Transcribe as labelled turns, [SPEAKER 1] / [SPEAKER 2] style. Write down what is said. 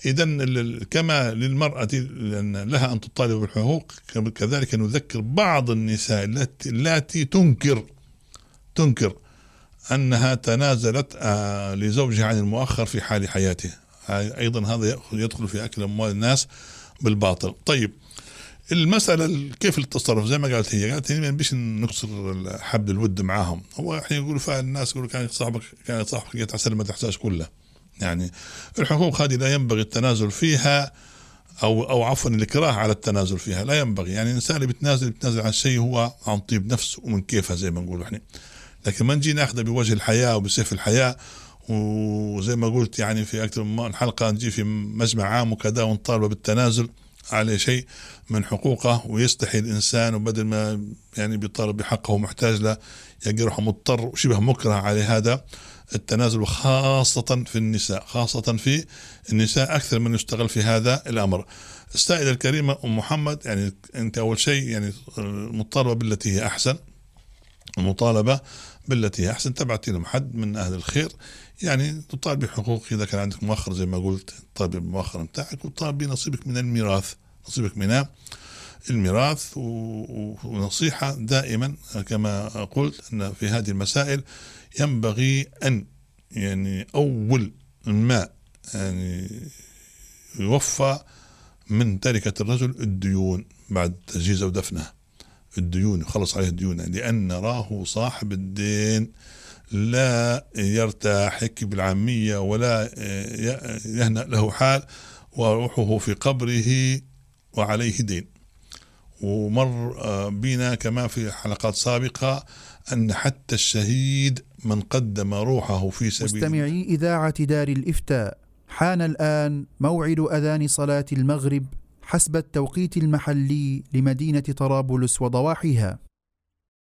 [SPEAKER 1] إذن كما للمرأة لها أن تطالب بالحقوق، كذلك نذكر بعض النساء التي تنكر أنها تنازلت لزوجها عن المؤخر في حال حياته. أيضا هذا يدخل في أكل أموال الناس بالباطل. طيب المسألة كيف التصرف؟ زي ما قالت هي ما بيش نكسر حبل الود معاهم. هو الحين يقولوا الناس يقولوا كان صاحبك يتعسل ما تحتاج كله. يعني الحقوق هذه لا ينبغي التنازل فيها أو عفوا الإكراه على التنازل فيها، لا ينبغي. يعني الإنسان اللي بيتنازل عن شيء هو عن طيب نفس ومن كيفها زي ما نقول احنا، لكن ما نجي ناخذه بوجه الحياة وبسيف الحياة. وزي ما قلت يعني في أكثر من حلقة نجي في مجمع عام وكذا ونطالب بالتنازل على شيء من حقوقه، ويستحي الإنسان وبدل ما يعني بيطالب بحقه ومحتاج له يلقى روحه مضطر وشبه مكره على هذا التنازل، خاصة في النساء أكثر من يستغل في هذا الأمر. السائدة الكريمة أم محمد، يعني أنت أول شيء يعني المطالبة بالتي هي أحسن تبعتي لهم حد من أهل الخير، يعني تطالب بحقوق. إذا كان عندك مؤخر زي ما قلت طالب بالمؤخر متاعك، وطالب بنصيبك من الميراث. ونصيحة دائما كما قلت أن في هذه المسائل ينبغي أن يعني أول ما يعني يوفى من تركة الرجل الديون بعد تجهيزه ودفنه، الديون يخلص عليه الديون، لأن نراه صاحب الدين لا يرتاح هيك بالعامية ولا يهنأ له حال، وروحه في قبره وعليه دين. ومر بنا كما في حلقات سابقة أن حتى الشهيد من قدم روحه في سبيل.
[SPEAKER 2] مستمعي إذاعة دار الإفتاء، حان الآن موعد أذان صلاة المغرب حسب التوقيت المحلي لمدينة طرابلس وضواحيها.